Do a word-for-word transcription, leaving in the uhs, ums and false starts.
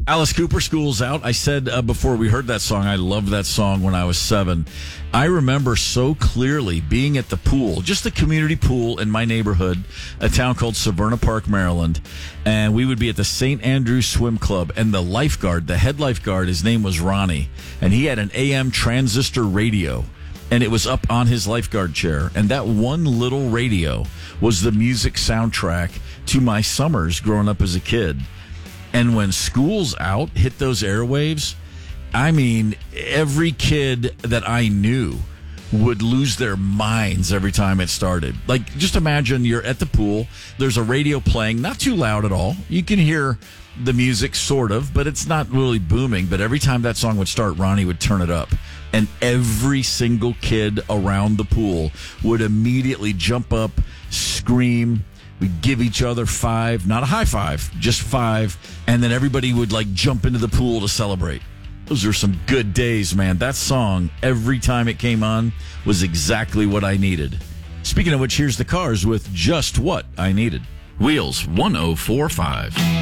Alice Cooper, School's Out. I said uh, before we heard that song, I loved that song when I was seven. I remember so clearly being at the pool, just the community pool in my neighborhood, a town called Severna Park, Maryland. And we would be at the Saint Andrews Swim Club. And the lifeguard, the head lifeguard, his name was Ronnie. And he had an A M transistor radio. And it was up on his lifeguard chair. And that one little radio was the music soundtrack to my summers growing up as a kid. And when School's Out hit those airwaves, I mean, every kid that I knew would lose their minds every time it started. Like, just imagine you're at the pool. There's a radio playing, not too loud at all. You can hear the music, sort of, but it's not really booming. But every time that song would start, Ronnie would turn it up. And every single kid around the pool would immediately jump up, scream. We'd give each other five, not a high five, just five. And then everybody would like jump into the pool to celebrate. Those are some good days, man. That song, every time it came on, was exactly what I needed. Speaking of which, here's the Cars with Just What I Needed. Wheels one oh four five.